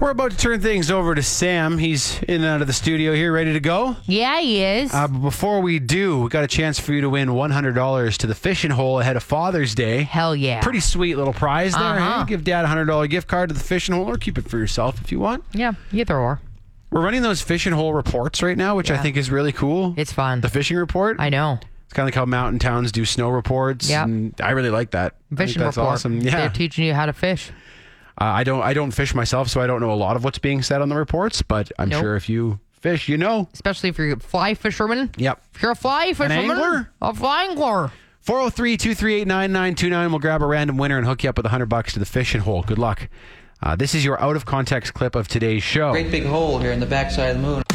We're about to turn things over to Sam. He's in and out of the studio here, ready to go. Yeah, he is. But before we do, we got a chance for you to win $100 to the Fishing Hole ahead of Father's Day. Hell yeah. Pretty sweet little prize there. Uh-huh. Hey? Give Dad a $100 gift card to the Fishing Hole, or keep it for yourself if you want. Yeah, either or. We're running those Fishing Hole reports right now, which I think is really cool. It's fun. The fishing report. I know. It's kind of like how mountain towns do snow reports. Yep. And I really like that. I think Fishing that's report. awesome. Yeah. They're teaching you how to fish. I don't fish myself, so I don't know a lot of what's being said on the reports, but I'm sure if you fish, you know. Especially if you're a fly fisherman. Yep. If you're a fly fisherman. angler? A fly angler. 403-238-9929. We'll grab a random winner and hook you up with $100 to the Fishing Hole. Good luck. This is your out of context clip of today's show. Great big hole here in the backside of the moon.